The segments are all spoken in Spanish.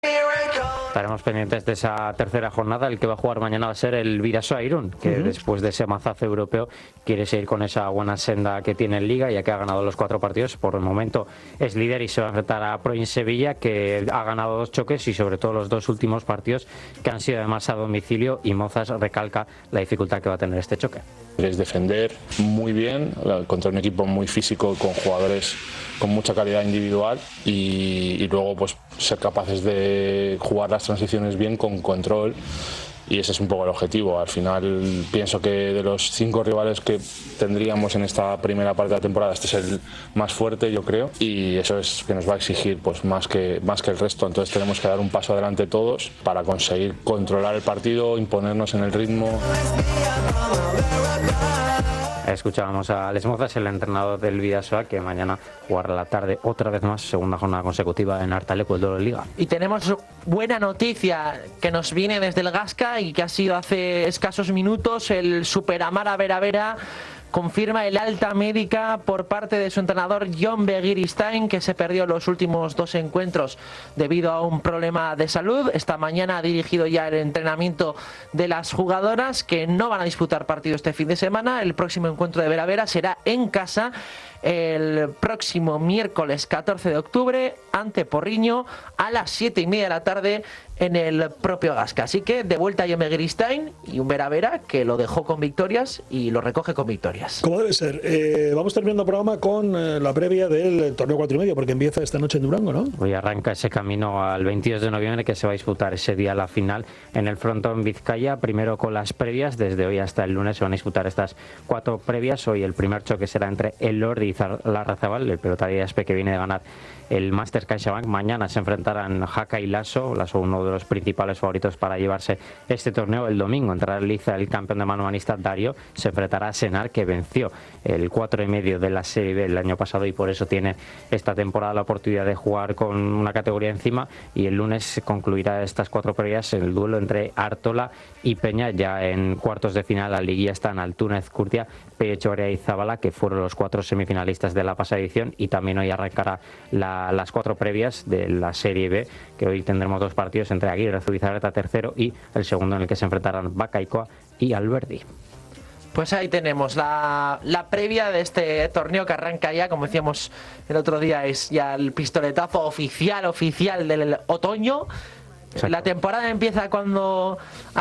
Estaremos pendientes de esa tercera jornada. El que va a jugar mañana va a ser el Bidasoa Irún, que después de ese mazazo europeo quiere seguir con esa buena senda que tiene en Liga, ya que ha ganado los 4 partidos. Por el momento es líder y se va a enfrentar a Proin Sevilla, que ha ganado 2 choques y sobre todo los 2 últimos partidos que han sido además a domicilio, y Mozas recalca la dificultad que va a tener este choque. Es defender muy bien contra un equipo muy físico, con jugadores con mucha calidad individual, y luego pues ser capaces de jugar las transiciones bien, con control, y ese es un poco el objetivo. Al final pienso que de los 5 rivales que tendríamos en esta primera parte de la temporada, este es el más fuerte, yo creo, y eso es que nos va a exigir pues más que el resto. Entonces tenemos que dar un paso adelante todos para conseguir controlar el partido, imponernos en el ritmo. Escuchábamos a Alex Mozas, el entrenador del Bidasoa, que mañana jugará la tarde otra vez más, segunda jornada consecutiva en Artaleco, el duelo de Liga. Y tenemos buena noticia que nos viene desde el Gasca y que ha sido hace escasos minutos. El Superamara Vera confirma el alta médica por parte de su entrenador Jon Begiristain, que se perdió los últimos 2 encuentros debido a un problema de salud. Esta mañana ha dirigido ya el entrenamiento de las jugadoras, que no van a disputar partido este fin de semana. El próximo encuentro de Vera será en casa el próximo miércoles 14 de octubre ante Porriño a las 7:30 de la tarde en el propio Gasca. Así que de vuelta a Jon Begiristain y un Vera que lo dejó con victorias y lo recoge con victorias. Como debe ser. Vamos terminando el programa con la previa del torneo 4,5, porque empieza esta noche en Durango, ¿no? Hoy arranca ese camino al 22 de noviembre, que se va a disputar ese día la final en el Frontón Vizcaya. Primero con las previas, desde hoy hasta el lunes se van a disputar estas 4 previas. Hoy el primer choque será entre el Lordi y Larrazabal, el pelotari de Aspe, que viene de ganar el Masters CaixaBank. Mañana se enfrentarán Jaca y Lasso, uno de los principales favoritos para llevarse este torneo. El domingo entrará en liza el campeón de mano manista Dario, se enfrentará a Senar, que venció el 4,5 de la Serie B el año pasado y por eso tiene esta temporada la oportunidad de jugar con una categoría encima. Y el lunes concluirá estas 4 previas el duelo entre Artola y Peña. Ya en cuartos de final la liguilla están Altúnez, Curtia, Pechoria y Zabala, que fueron los 4 semifinalistas de la pasada edición. Y también hoy arrancará las 4 previas de la Serie B, que hoy tendremos 2 partidos entre Aguirre Zubizarreta tercero y el segundo, en el que se enfrentarán Bacaicoa y Alberdi. Pues ahí tenemos la previa de este torneo que arranca ya, como decíamos el otro día, es ya el pistoletazo oficial del otoño. Exacto. La temporada empieza cuando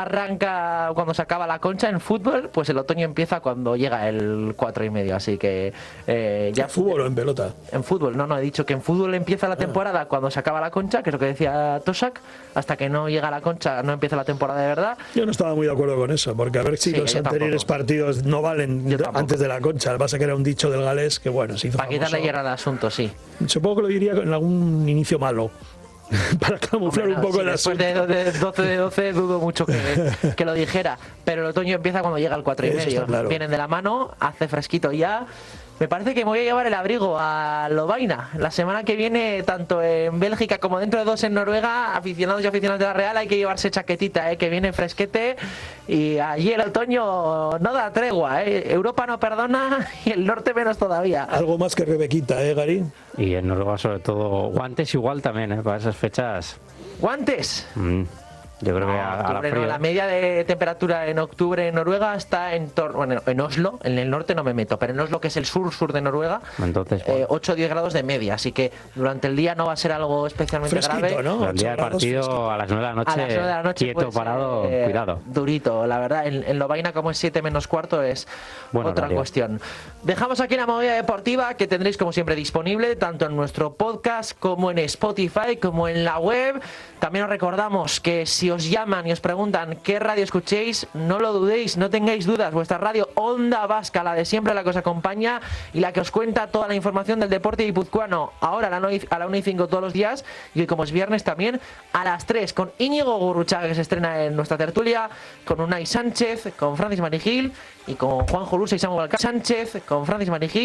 se acaba la concha en fútbol, pues el otoño empieza cuando llega el 4,5, así que ya. ¿En fútbol o en pelota? En fútbol, no, he dicho que en fútbol empieza la temporada cuando se acaba la concha, que es lo que decía Tosak. Hasta que no llega la concha no empieza la temporada de verdad. Yo no estaba muy de acuerdo con eso, porque a ver si los anteriores partidos no valen antes de la concha. Pasa que era un dicho del galés que bueno, se hizo para quitarle hierro al asunto, sí. Supongo que lo diría en algún inicio malo. Para camuflar un poco el asunto. Después de 12 dudo mucho que lo dijera. Pero el otoño empieza cuando llega el 4,5. Claro. Vienen de la mano, hace fresquito ya. Me parece que me voy a llevar el abrigo a Lovaina. La semana que viene, tanto en Bélgica como dentro de 2 en Noruega, aficionados y aficionadas de la Real, hay que llevarse chaquetita, que viene fresquete. Y allí el otoño no da tregua, Europa no perdona y el norte menos todavía. Algo más que Rebequita, Gary. Y en Noruega sobre todo guantes igual también, para esas fechas. ¿Guantes? Yo creo que la media de temperatura en octubre en Noruega está en Oslo, en el norte no me meto, pero en Oslo, que es el sur de Noruega, entonces 8 o 10 grados de media, así que durante el día no va a ser algo especialmente grave, ¿no? El día del partido a las 9 de la noche, quieto, parado, cuidado. Durito, la verdad, en Lovaina, como es 7 menos cuarto, es otra cuestión. Dejamos aquí la movida deportiva, que tendréis como siempre disponible, tanto en nuestro podcast como en Spotify, como en la web. También os recordamos que si os llaman y os preguntan qué radio escuchéis, no lo dudéis, no tengáis dudas, vuestra radio Onda Vasca, la de siempre, la que os acompaña y la que os cuenta toda la información del deporte guipuzcoano, ahora a la 1:05 todos los días, y hoy, como es viernes, también a las 3 con Íñigo Gurruchaga, que se estrena en nuestra tertulia, con Unai Sánchez, con Francis Marigil y con Juanjo Lusa y Samuel Sánchez, con Francis Marigil.